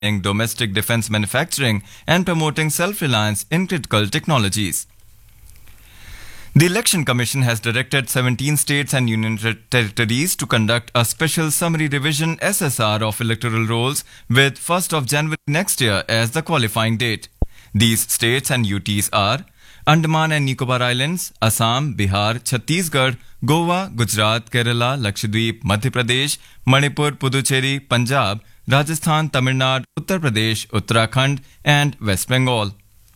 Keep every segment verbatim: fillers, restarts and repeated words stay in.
strengthening domestic defense manufacturing and promoting self-reliance in critical technologies. The Election Commission has directed seventeen states and union ter- territories to conduct a special summary revision S S R of electoral rolls with first of January next year as the qualifying date. These states and U Ts are Andaman and Nicobar Islands, Assam, Bihar, Chhattisgarh, Goa, Gujarat, Kerala, Lakshadweep, Madhya Pradesh, Manipur, Puducherry, Punjab, Rajasthan, Tamil Nadu, Uttar Pradesh, Uttarakhand and West Bengal.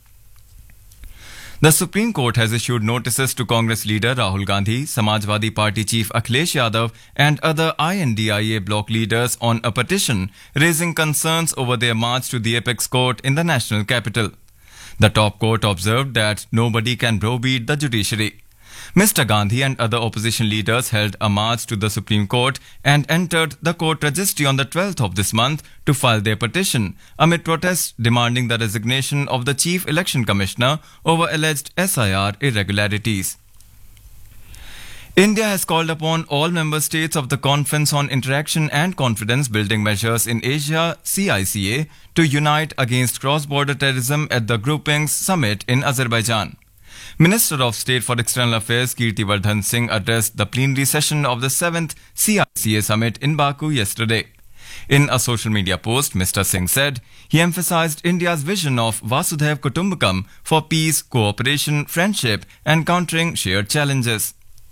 The Supreme Court has issued notices to Congress leader Rahul Gandhi, Samajwadi Party chief Akhilesh Yadav and other I N D I A bloc leaders on a petition raising concerns over their march to the apex court in the national capital. The top court observed that nobody can browbeat the judiciary. Mister Gandhi and other opposition leaders held a march to the Supreme Court and entered the court registry on the twelfth of this month to file their petition amid protests demanding the resignation of the Chief Election Commissioner over alleged S I R irregularities. India has called upon all member states of the Conference on Interaction and Confidence Building Measures in Asia, C I C A, to unite against cross-border terrorism at the grouping's summit in Azerbaijan. Minister of State for External Affairs Kirti Vardhan Singh addressed the plenary session of the seventh C I C A summit in Baku yesterday. In a social media post, Mister Singh said he emphasized India's vision of Vasudhaiv Kutumbakam for peace, cooperation, friendship and countering shared challenges.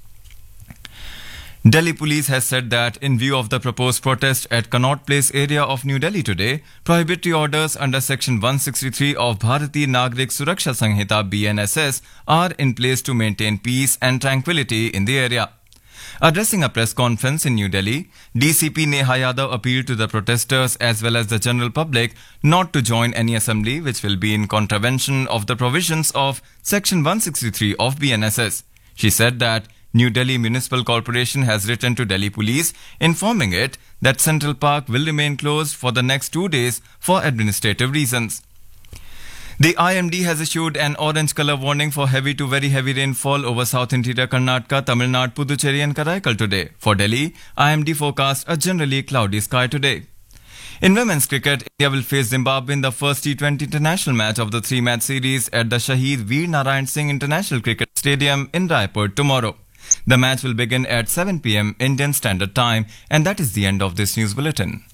Delhi police has said that in view of the proposed protest at Connaught Place area of New Delhi today, prohibitory orders under Section one sixty-three of Bharatiya Nagrik Suraksha Sanhita B N S S are in place to maintain peace and tranquility in the area. Addressing a press conference in New Delhi, D C P Neha Yadav appealed to the protesters as well as the general public not to join any assembly which will be in contravention of the provisions of Section one sixty-three of B N S S. She said that New Delhi Municipal Corporation has written to Delhi Police informing it that Central Park will remain closed for the next two days for administrative reasons. The I M D has issued an orange color warning for heavy to very heavy rainfall over South Interior Karnataka, Tamil Nadu, Puducherry and Karaikal today. For Delhi, I M D forecast a generally cloudy sky today. In women's cricket, India will face Zimbabwe in the first T twenty international match of the three-match series at the Shaheed Veer Narayan Singh International Cricket Stadium in Raipur tomorrow. The match will begin at seven p m Indian Standard Time, and that is the end of this news bulletin.